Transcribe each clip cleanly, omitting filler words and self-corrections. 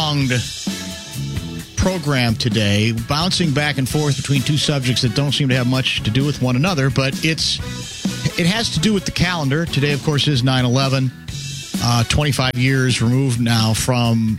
pronged program today, bouncing back and forth between two subjects that don't seem to have much to do with one another, but it has to do with the calendar. Today, of course, is 9/11, 25 years removed now from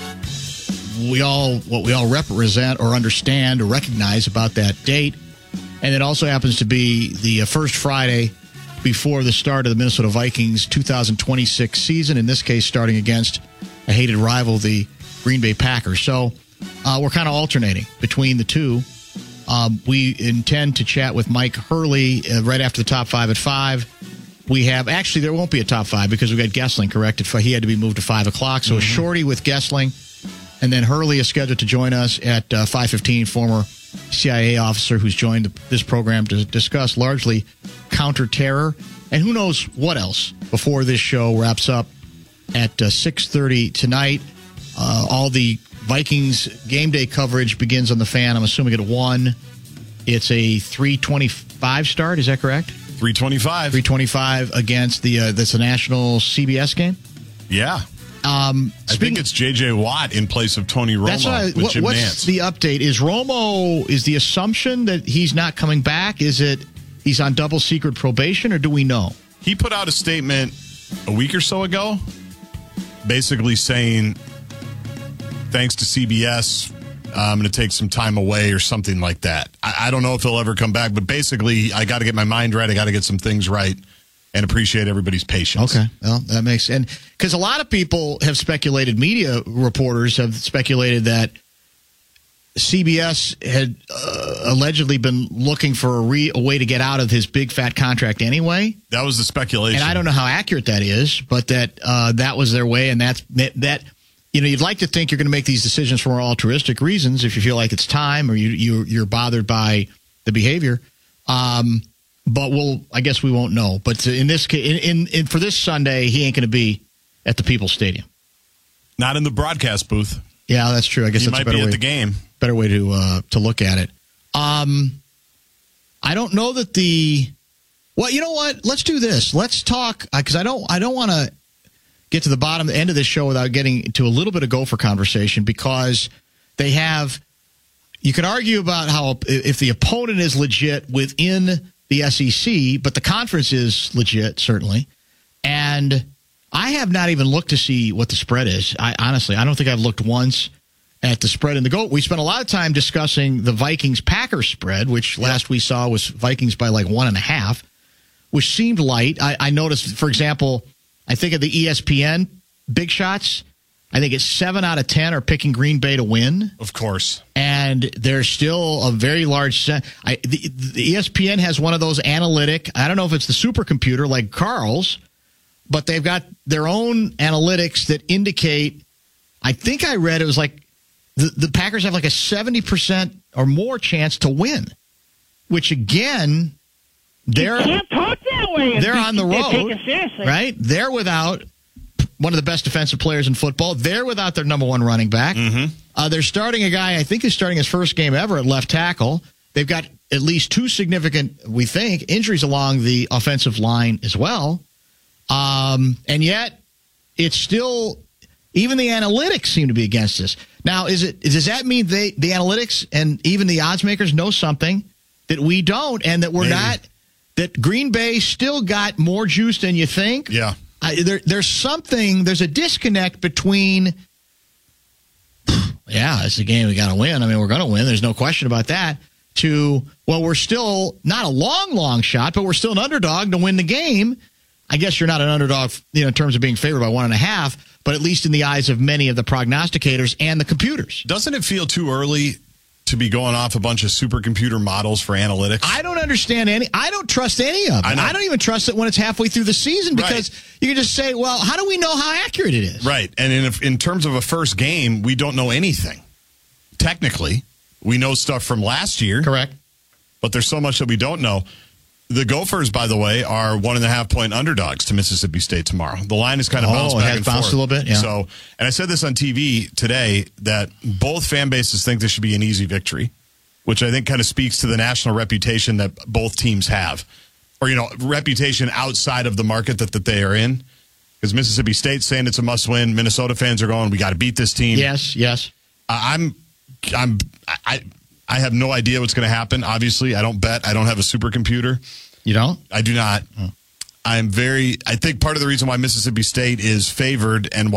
what we all represent or understand or recognize about that date. And it also happens to be the first Friday before the start of the Minnesota Vikings 2026 season, in this case starting against a hated rival, the Green Bay Packers. So we're kind of alternating between the two. We intend to chat with Mike Hurley right after the top five at 5. We have, actually, there won't be a top 5 because we got Gessling corrected. He had to be moved to 5 o'clock. So a shorty with Gessling. And then Hurley is scheduled to join us at 5:15, former CIA officer who's joined this program to discuss largely counterterror and who knows what else before this show wraps up at 6:30 tonight. All the Vikings game day coverage begins on the Fan. I'm assuming at 1. It's a 3:25 start. Is that correct? 3:25. 3:25 against that's a national CBS game? Yeah. I think it's J.J. Watt in place of Tony Romo with Jim Nantz. What's the update? Is the assumption that he's not coming back? Is it he's on double secret probation, or do we know? He put out a statement a week or so ago basically saying, thanks to CBS, I'm going to take some time away or something like that. I don't know if he'll ever come back, but basically, I got to get my mind right. I got to get some things right and appreciate everybody's patience. Okay. Well, that makes sense. Because a lot of people have speculated, media reporters have speculated that CBS had allegedly been looking for a way to get out of his big fat contract anyway. That was the speculation. And I don't know how accurate that is, but that was their way, and that you'd like to think you're going to make these decisions for more altruistic reasons if you feel like it's time or you're bothered by the behavior. But I guess we won't know. But in this case, for this Sunday, he ain't going to be at the People's Stadium. Not in the broadcast booth. Yeah, that's true. I guess he that's might be at the game. Better way to look at it. I don't know that well, you know what? Let's do this. Let's talk because I don't want to get to the end of this show without getting to a little bit of Gopher conversation, because they have. You can argue about how if the opponent is legit within the SEC, but the conference is legit, certainly. And I have not even looked to see what the spread is. Honestly, I don't think I've looked once at the spread in the GOAT. We spent a lot of time discussing the Vikings-Packers spread, which last we saw was Vikings by like 1.5, which seemed light. I noticed, for example, I think of the ESPN big shots, I think it's 7 out of 10 are picking Green Bay to win. Of course. And there's still a very large the ESPN has one of those analytic, I don't know if it's the supercomputer like Carl's, but they've got their own analytics that indicate, I think I read it was like the Packers have like a 70% or more chance to win, which again, you can't talk that way. They're on the road, take it seriously. right? They're without one of the best defensive players in football. They're without their number one running back. Mm-hmm. They're starting a guy, I think he's starting his first game ever at left tackle. They've got at least 2 significant, we think, injuries along the offensive line as well. And yet, it's still, even the analytics seem to be against us. Now, does that mean the analytics and even the odds makers know something that we don't, and that we're not, that Green Bay still got more juice than you think? Yeah. There's a disconnect between, it's a game we got to win. I mean, we're going to win. There's no question about that. We're still not a long shot, but we're still an underdog to win the game. I guess you're not an underdog, in terms of being favored by 1.5, but at least in the eyes of many of the prognosticators and the computers. Doesn't it feel too early to be going off a bunch of supercomputer models for analytics? I don't understand I don't trust any of it. I don't even trust it when it's halfway through the season, because you can just say, well, how do we know how accurate it is? Right. And in terms of a first game, we don't know anything. Technically, we know stuff from last year. Correct. But there's so much that we don't know. The Gophers, by the way, are 1.5-point underdogs to Mississippi State tomorrow. The line is kind of bounced back and forth. A little bit, yeah. So, and I said this on TV today, that both fan bases think this should be an easy victory, which I think kind of speaks to the national reputation that both teams have, or reputation outside of the market that they are in. because Mississippi State's saying it's a must-win. Minnesota fans are going, we got to beat this team. Yes. I have no idea what's going to happen. Obviously, I don't bet. I don't have a supercomputer. You don't? I do not. I think part of the reason why Mississippi State is favored and